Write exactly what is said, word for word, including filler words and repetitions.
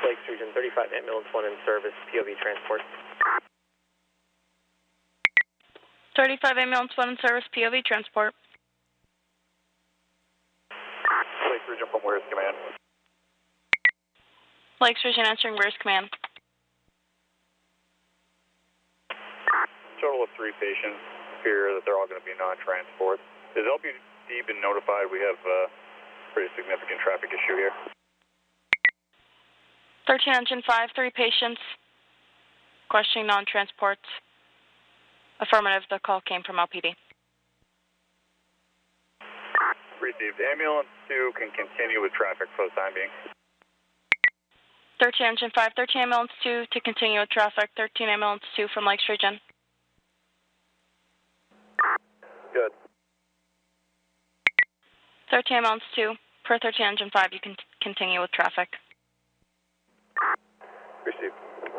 Lakes Region thirty-five Ambulance one in service, P O V transport. thirty-five Ambulance one in service, P O V transport. Lakes Region from where's command? Lakes Region answering where's command. Total of three patients here that they're all going to be non-transport. Has L P D been notified? We have a pretty significant traffic issue here. thirteen Engine five, three patients. Questioning non-transports. Affirmative, the call came from L P D. Received. Ambulance two can continue with traffic for the time being. thirteen Engine five, thirteen Ambulance two to continue with traffic. thirteen Ambulance two from Lakes Region. Good. thirteen Ambulance two, per thirteen Engine five, you can continue with traffic. Received.